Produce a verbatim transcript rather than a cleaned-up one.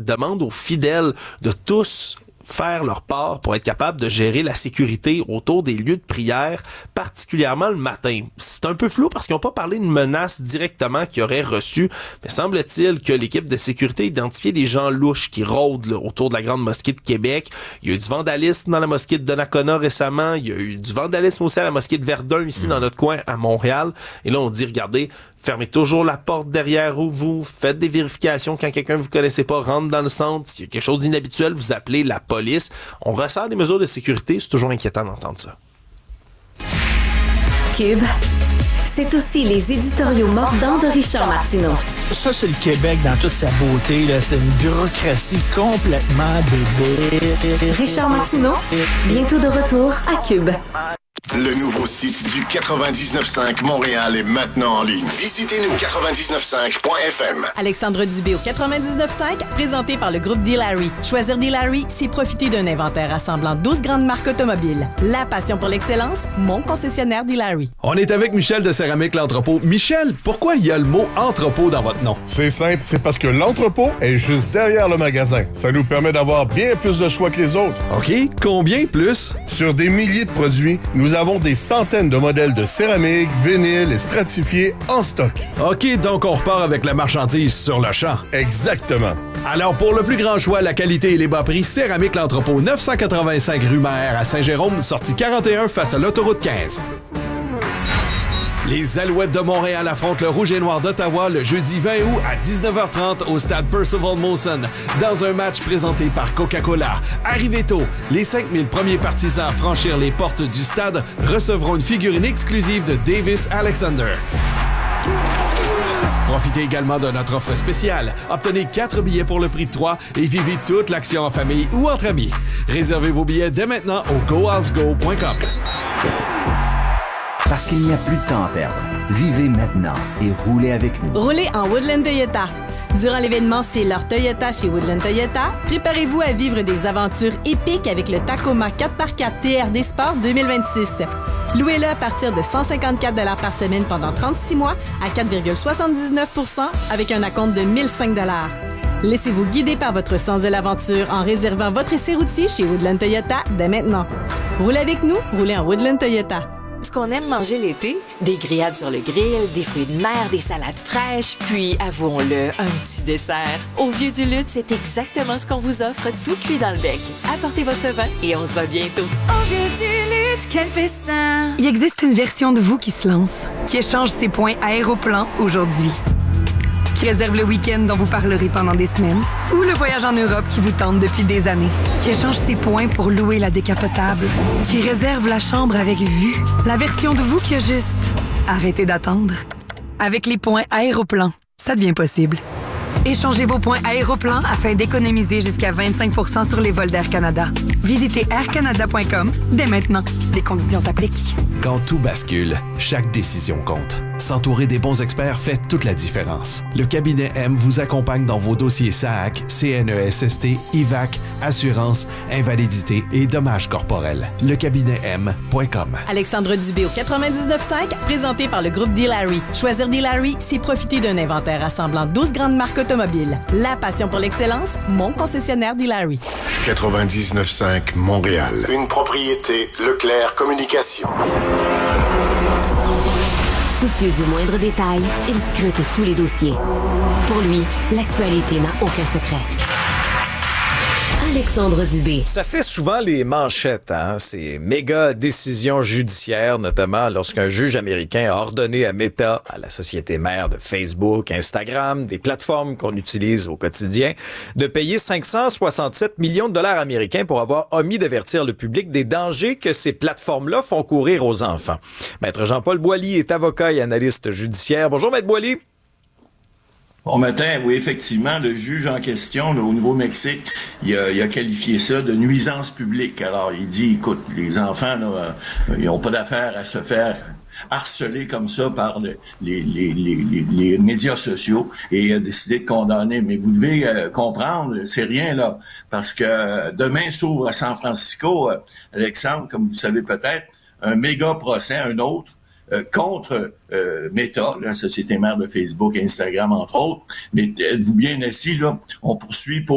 demande aux fidèles de tous faire leur part pour être capable de gérer la sécurité autour des lieux de prière, particulièrement le matin. C'est un peu flou parce qu'ils n'ont pas parlé d'une menace directement qu'ils auraient reçue, mais semble-t-il que l'équipe de sécurité a identifié des gens louches qui rôdent là, autour de la grande mosquée de Québec. Il y a eu du vandalisme dans la mosquée de Donnacona récemment, il y a eu du vandalisme aussi à la mosquée de Verdun ici mmh. dans notre coin à Montréal. Et là, on dit, regardez, fermez toujours la porte derrière vous, faites des vérifications quand quelqu'un que vous connaissez pas rentre dans le centre. S'il y a quelque chose d'inhabituel, vous appelez la police. On resserre des mesures de sécurité, c'est toujours inquiétant d'entendre ça. Cube, c'est aussi les éditoriaux mordants de Richard Martineau. Ça, c'est le Québec dans toute sa beauté, là. C'est une bureaucratie complètement débile. Richard Martineau, bientôt de retour à Cube. Le nouveau site du quatre-vingt-dix-neuf cinq Montréal est maintenant en ligne. Visitez-nous quatre-vingt-dix-neuf cinq point f m. Alexandre Dubé au quatre-vingt-dix-neuf cinq, présenté par le groupe D-Larry. Choisir D-Larry, c'est profiter d'un inventaire rassemblant douze grandes marques automobiles. La passion pour l'excellence, mon concessionnaire D-Larry. On est avec Michel de Céramique L'Entrepôt. Michel, pourquoi il y a le mot entrepôt dans votre nom? C'est simple, c'est parce que l'entrepôt est juste derrière le magasin. Ça nous permet d'avoir bien plus de choix que les autres. OK, combien plus? Sur des milliers de produits, nous avons des centaines de modèles de céramique, vinyle et stratifiés en stock. OK, donc on repart avec la marchandise sur le champ. Exactement. Alors, pour le plus grand choix, la qualité et les bas prix, Céramique L'Entrepôt, neuf cent quatre-vingt-cinq rue Maher à Saint-Jérôme, sortie quarante et un face à l'autoroute quinze. Les Alouettes de Montréal affrontent le Rouge et Noir d'Ottawa le jeudi vingt août à dix-neuf heures trente au stade Percival Molson dans un match présenté par Coca-Cola. Arrivez tôt, les cinq mille premiers partisans à franchir les portes du stade recevront une figurine exclusive de Davis Alexander. Profitez également de notre offre spéciale. Obtenez quatre billets pour le prix de trois et vivez toute l'action en famille ou entre amis. Réservez vos billets dès maintenant au go house go point com. Parce qu'il n'y a plus de temps à perdre. Vivez maintenant et roulez avec nous. Roulez en Woodland Toyota. Durant l'événement C'est leur Toyota chez Woodland Toyota, préparez-vous à vivre des aventures épiques avec le Tacoma quatre par quatre T R D Sport deux mille vingt-six. Louez-le à partir de cent cinquante-quatre dollars par semaine pendant trente-six mois à quatre virgule soixante-dix-neuf pour cent avec un acompte de mille cinq dollars. Laissez-vous guider par votre sens de l'aventure en réservant votre essai routier chez Woodland Toyota dès maintenant. Roulez avec nous, roulez en Woodland Toyota. Ce qu'on aime manger l'été, des grillades sur le grill, des fruits de mer, des salades fraîches, puis, avouons-le, un petit dessert. Au Vieux du Lutte, c'est exactement ce qu'on vous offre, tout cuit dans le bec. Apportez votre vin et on se voit bientôt. Au Vieux du Lutte, quel festin! Il existe une version de vous qui se lance, qui échange ses points Aéroplan aujourd'hui, qui réserve le week-end dont vous parlerez pendant des semaines, ou le voyage en Europe qui vous tente depuis des années, qui échange ses points pour louer la décapotable, qui réserve la chambre avec vue, la version de vous qui a juste arrêté d'attendre. Avec les points Aéroplan, ça devient possible. Échangez vos points Aéroplan afin d'économiser jusqu'à vingt-cinq pour cent sur les vols d'Air Canada. Visitez air canada point com dès maintenant. Les conditions s'appliquent. Quand tout bascule, chaque décision compte. S'entourer des bons experts fait toute la différence. Le cabinet M vous accompagne dans vos dossiers S A A C, C N E S S T, I V A C, assurance, invalidité et dommages corporels. Le cabinet M point com. Alexandre Dubé au quatre-vingt-dix-neuf cinq, présenté par le groupe D-Larry. Choisir D-Larry, c'est profiter d'un inventaire rassemblant douze grandes marques automobiles. La passion pour l'excellence, mon concessionnaire D-Larry. quatre-vingt-dix-neuf cinq Montréal. Une propriété Leclerc Communication. Soucieux du moindre détail, il scrute tous les dossiers. Pour lui, l'actualité n'a aucun secret. Alexandre Dubé. Ça fait souvent les manchettes, hein? Ces méga décisions judiciaires, notamment lorsqu'un juge américain a ordonné à Meta, à la société mère de Facebook, Instagram, des plateformes qu'on utilise au quotidien, de payer cinq cent soixante-sept millions de dollars américains pour avoir omis d'avertir le public des dangers que ces plateformes-là font courir aux enfants. Maître Jean-Paul Boily est avocat et analyste judiciaire. Bonjour, Maître Boily. Bon matin, oui, effectivement, le juge en question, là, au Nouveau-Mexique, il a, il a qualifié ça de nuisance publique. Alors, il dit, écoute, les enfants, là, euh, ils n'ont pas d'affaire à se faire harceler comme ça par le, les, les, les, les, les médias sociaux, et il a décidé de condamner. Mais vous devez euh, comprendre, c'est rien là, parce que euh, demain s'ouvre à San Francisco, euh, Alexandre, comme vous le savez peut-être, un méga procès, un autre, Euh, contre euh, Meta, la société mère de Facebook et Instagram, entre autres. Mais êtes-vous bien assis, là? On poursuit pour